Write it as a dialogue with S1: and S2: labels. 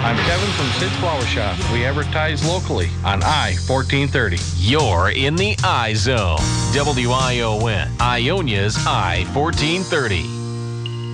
S1: I'm Kevin from Sid's Flower Shop. We advertise locally on I-1430.
S2: You're in the I Zone. WION, Ionia's I-1430.